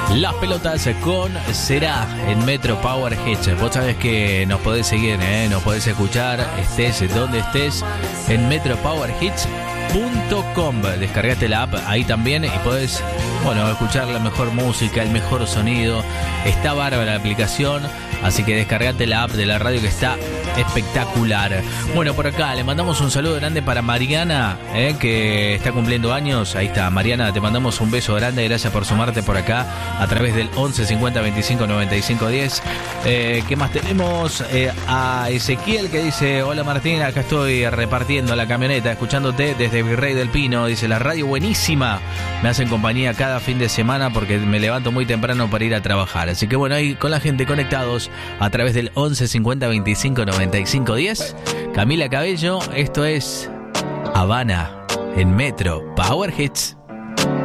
Las pelotas con Será en Metro Power Hits. Vos sabés que nos podés seguir, nos podés escuchar, estés donde estés, en metropowerhits.com. Descargate la app ahí también y podés, escuchar la mejor música, el mejor sonido. Está bárbara la aplicación, así que descargate la app de la radio que está espectacular. Bueno, por acá le mandamos un saludo grande para Mariana, que está cumpliendo años. Ahí está, Mariana, te mandamos un beso grande. Gracias por sumarte por acá a través del 11 50 25 95 10. ¿Qué más tenemos? A Ezequiel, que dice: hola Martín, acá estoy repartiendo la camioneta, escuchándote desde Virrey del Pino. Dice: la radio buenísima, me hacen compañía cada fin de semana porque me levanto muy temprano para ir a trabajar. Así que ahí con la gente conectados a través del 11 50 25 95 10. Camila Cabello, esto es Habana en Metro Power Hits.